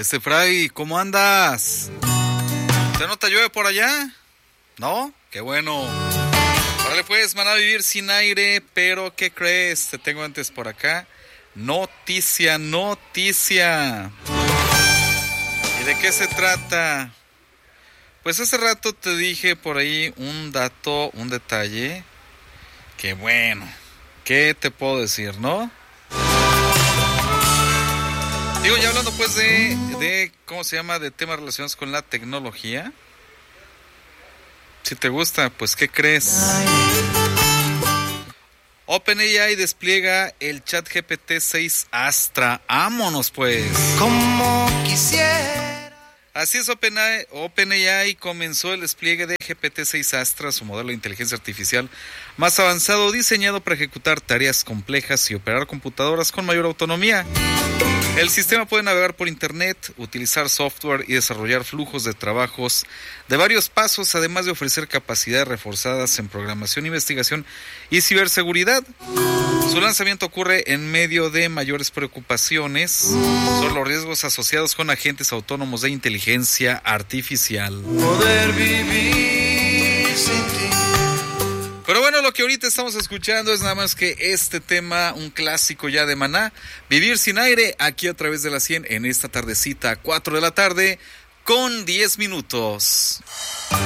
Fray, ¿cómo andas? ¿Se nota llueve por allá? ¿No? ¡Qué bueno! Órale pues, van a vivir sin aire, pero ¿qué crees? Te tengo antes por acá. Noticia. ¿Y de qué se trata? Pues hace rato te dije por ahí un dato, un detalle. Que bueno, ¿qué te puedo decir, no? Digo, ya hablando pues de ¿cómo se llama? De temas relacionados con la tecnología. Si te gusta, pues ¿qué crees? OpenAI despliega el ChatGPT 6 Astra. ¡Vámonos pues! Como quisiera. Así es, OpenAI comenzó el despliegue de GPT-6 Astra, su modelo de inteligencia artificial más avanzado, diseñado para ejecutar tareas complejas y operar computadoras con mayor autonomía. El sistema puede navegar por internet, utilizar software y desarrollar flujos de trabajos de varios pasos, además de ofrecer capacidades reforzadas en programación, investigación y ciberseguridad. Su lanzamiento ocurre en medio de mayores preocupaciones sobre los riesgos asociados con agentes autónomos de inteligencia artificial. Poder vivir sin ti. Pero bueno, lo que ahorita estamos escuchando es nada más que este tema, un clásico ya de Maná, Vivir sin aire, aquí a través de la 100 en esta tardecita, 4 de la tarde, con 10 minutos.